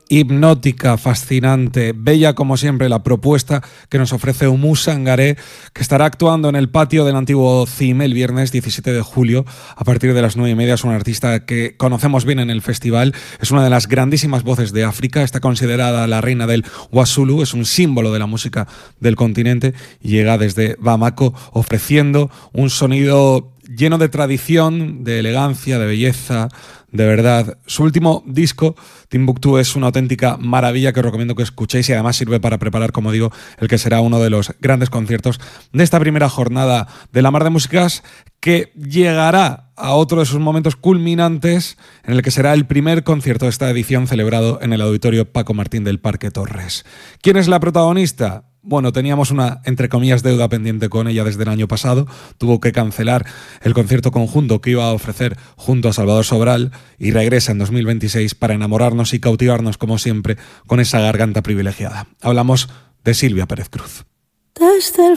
hipnótica, fascinante, bella como siempre la propuesta que nos ofrece Humus Sangaré, que estará actuando en el patio del antiguo CIM el viernes 17 de julio a partir de las 9:30. Es una artista que conocemos bien en el festival, es una de las grandísimas voces de África, está considerada la reina del Wasulu, es un símbolo de la música del continente y llega desde Bamako ofreciendo un sonido lleno de tradición, de elegancia, de belleza, de verdad. Su último disco, Timbuktu, es una auténtica maravilla que os recomiendo que escuchéis y además sirve para preparar, como digo, el que será uno de los grandes conciertos de esta primera jornada de la Mar de Músicas, que llegará a otro de sus momentos culminantes en el que será el primer concierto de esta edición celebrado en el Auditorio Paco Martín del Parque Torres. ¿Quién es la protagonista? Bueno, teníamos una, entre comillas, deuda pendiente con ella desde el año pasado. Tuvo que cancelar el concierto conjunto que iba a ofrecer junto a Salvador Sobral y regresa en 2026 para enamorarnos y cautivarnos, como siempre, con esa garganta privilegiada. Hablamos de Silvia Pérez Cruz. Desde el